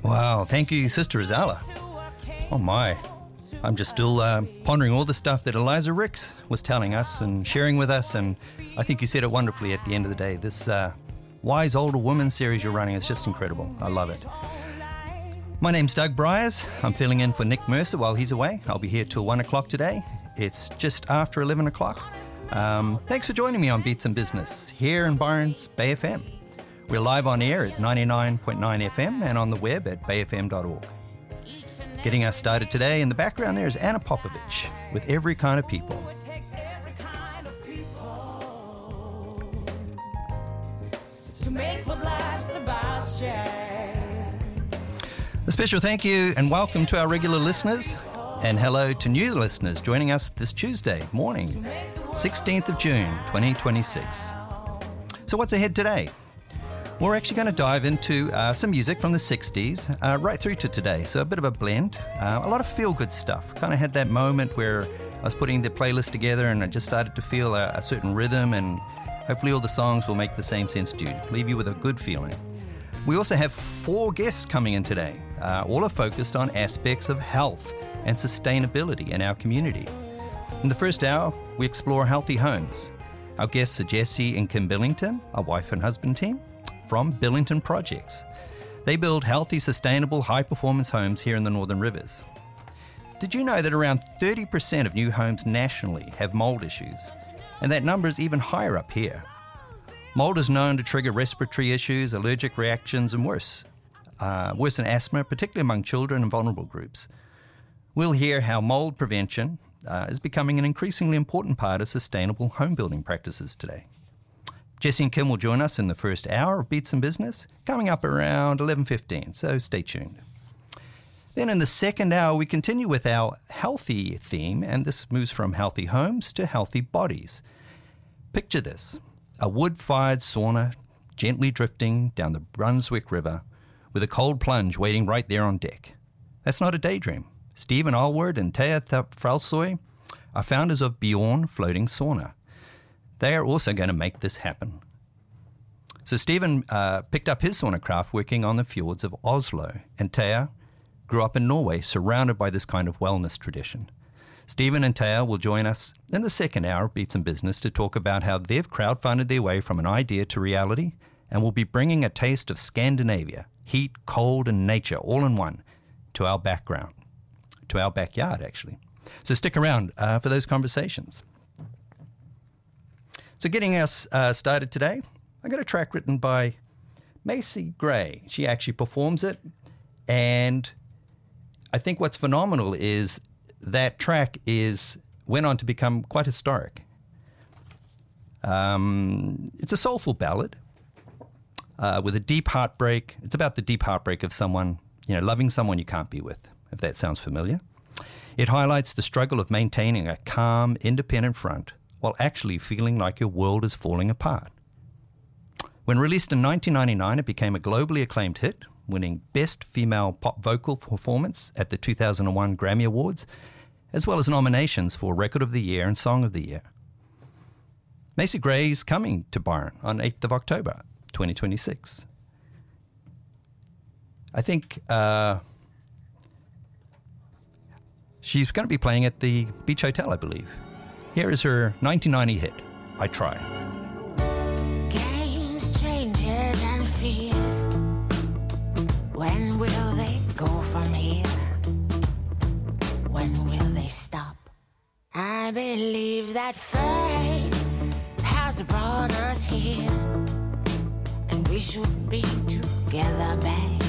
Wow, thank you, Sister Azala. Oh my, I'm just still pondering all the stuff that Eliza Ricks was telling us and sharing with us, and I think you said it wonderfully at the end of the day. This Wise Older Women series you're running is just incredible. I love it. My name's Doug Bryars. I'm filling in for Nick Mercer while he's away. I'll be here till 1 o'clock today. It's just after 11 o'clock. Thanks for joining me on Beats and Business here in Byron's Bay FM. We're live on air at 99.9 FM and on the web at bayfm.org. Getting us started today in the background there is Anna Popovich with Every Kind of People. A special thank you and welcome to our regular listeners, and hello to new listeners joining us this Tuesday morning, 16th of June 2026. So what's ahead today? We're actually going to dive into some music from the 60s right through to today. So a bit of a blend, a lot of feel-good stuff. Kind of had that moment where I was putting the playlist together and I just started to feel a certain rhythm, and hopefully all the songs will make the same sense to you, leave you with a good feeling. We also have 4 guests coming in today. All are focused on aspects of health and sustainability in our community. In the first hour, we explore healthy homes. Our guests are Jesse and Kim Billington, a wife and husband team from Billington Projects. They build healthy, sustainable, high-performance homes here in the Northern Rivers. Did you know that around 30% of new homes nationally have mold issues? And that number is even higher up here. Mold is known to trigger respiratory issues, allergic reactions, and worse than asthma, particularly among children and vulnerable groups. We'll hear how mold prevention is becoming an increasingly important part of sustainable home building practices today. Jesse and Kim will join us in the first hour of Beats and Business, coming up around 11:15, so stay tuned. Then in the second hour, we continue with our healthy theme, and this moves from healthy homes to healthy bodies. Picture this, a wood-fired sauna gently drifting down the Brunswick River with a cold plunge waiting right there on deck. That's not a daydream. Stephen Alward and Taya Fralsoy are founders of Bjorn Floating Sauna. They are also going to make this happen. So Stephen picked up his sauna craft working on the fjords of Oslo, and Taya grew up in Norway surrounded by this kind of wellness tradition. Stephen and Taya will join us in the second hour of Beats and Business to talk about how they've crowdfunded their way from an idea to reality, and will be bringing a taste of Scandinavia, heat, cold, and nature all in one, to our backyard, actually. So stick around for those conversations. So getting us started today, I got a track written by Macy Gray. She actually performs it, and I think what's phenomenal is that track went on to become quite historic. It's a soulful ballad with a deep heartbreak. It's about the deep heartbreak of someone, loving someone you can't be with, if that sounds familiar. It highlights the struggle of maintaining a calm, independent front while actually feeling like your world is falling apart. When released in 1999, it became a globally acclaimed hit, winning Best Female Pop Vocal Performance at the 2001 Grammy Awards, as well as nominations for Record of the Year and Song of the Year. Macy Gray is coming to Byron on 8th of October, 2026. I think she's going to be playing at the Beach Hotel, I believe. Here is her 1990 hit, I Try. Games, changes, and fears. When will they go from here? When will they stop? I believe that fate has brought us here, and we should be together, babe.